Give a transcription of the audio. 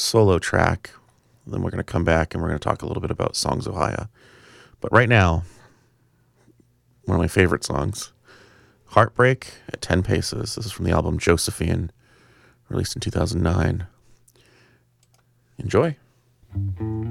solo track. Then we're going to come back and we're going to talk a little bit about Songs of Haya. But right now, one of my favorite songs, Heartbreak at 10 Paces. This is from the album Josephine, released in 2009. Enjoy.